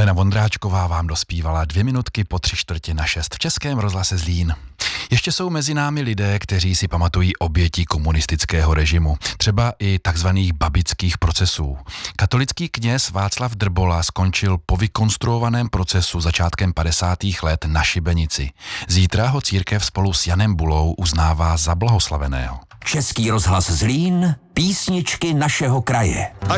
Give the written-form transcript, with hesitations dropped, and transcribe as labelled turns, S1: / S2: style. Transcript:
S1: Helena Vondráčková vám dospívala 2 minutky po 5:45 v Českém rozhlase Zlín. Ještě jsou mezi námi lidé, kteří si pamatují oběti komunistického režimu, třeba i takzvaných babických procesů. Katolický kněz Václav Drbola skončil po vykonstruovaném procesu začátkem 50. let na šibenici. Zítra ho církev spolu s Janem Bulou uznává za blahoslaveného.
S2: Český rozhlas Zlín, písničky našeho kraje.